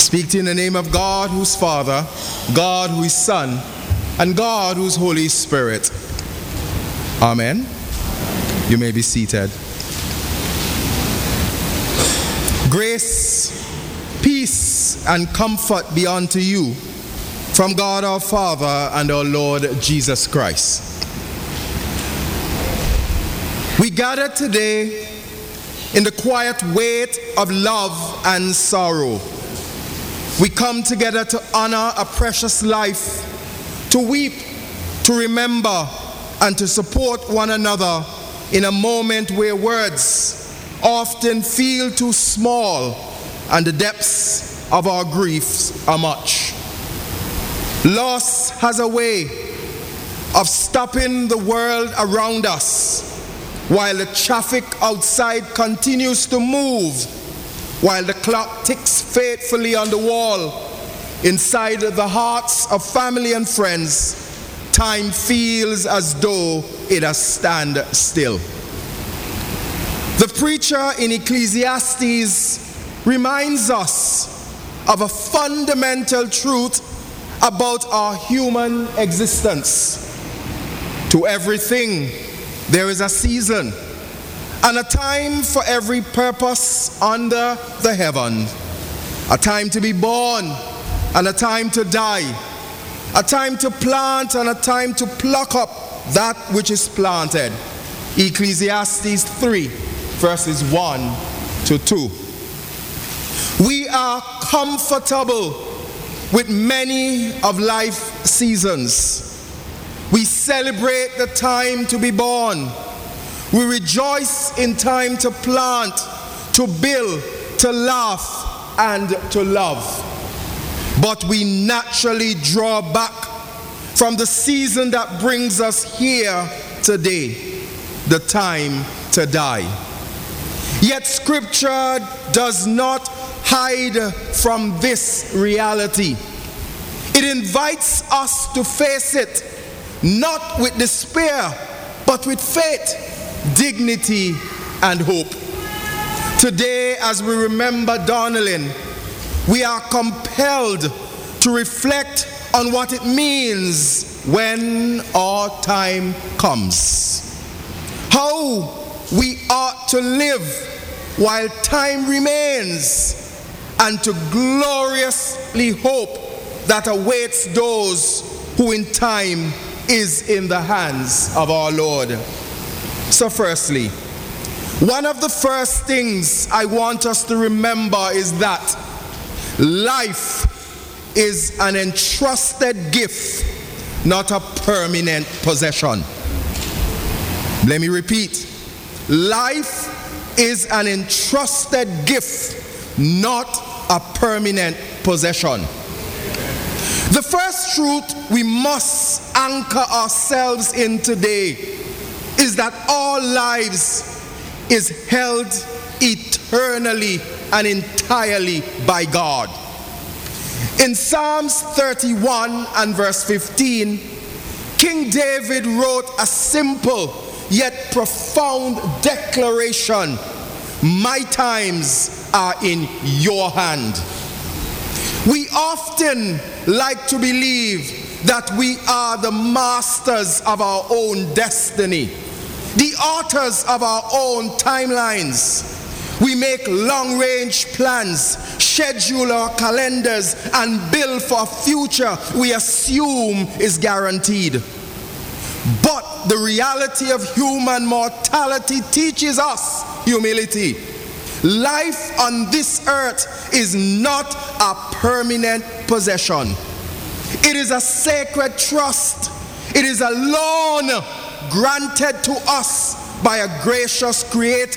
speak to you in the name of God who is Father, God who is Son, and God who is Holy Spirit. Amen. You may be seated. Grace, peace, and comfort be unto you from God our Father and our Lord Jesus Christ. We gather today in the quiet weight of love and sorrow. We come together to honor a precious life, to weep, to remember, and to support one another in a moment where words often feel too small and the depths of our griefs are much. Loss has a way of stopping the world around us while the traffic outside continues to move, while the clock ticks faithfully on the wall. Inside the hearts of family and friends, time feels as though it has stand still. The preacher in Ecclesiastes reminds us of a fundamental truth about our human existence. To everything there is a season and a time for every purpose under the heaven. A time to be born and a time to die. A time to plant and a time to pluck up that which is planted. Ecclesiastes 3, verses 1 to 2. We are comfortable with many of life's seasons. We celebrate the time to be born. We rejoice in time to plant, to build, to laugh, and to love. But we naturally draw back from the season that brings us here today, the time to die. Yet Scripture does not hide from this reality. It invites us to face it, not with despair, but with faith, dignity, and hope. Today, as we remember Donnelly, we are compelled to reflect on what it means when our time comes. How we ought to live while time remains, and to gloriously hope that awaits those who in time is in the hands of our Lord. So firstly, one of the first things I want us to remember is that life is an entrusted gift, not a permanent possession. Let me repeat. Life is an entrusted gift, not a permanent possession. The first truth we must anchor ourselves in today is that our lives is held eternally and entirely by God. In Psalms 31 and verse 15, King David wrote a simple yet profound declaration: my times are in your hand. We often like to believe that we are the masters of our own destiny, the authors of our own timelines. We make long-range plans, schedule our calendars, and build for a future we assume is guaranteed. But the reality of human mortality teaches us humility. Life on this earth is not a permanent possession. It is a sacred trust. It is a loan granted to us by a gracious Creator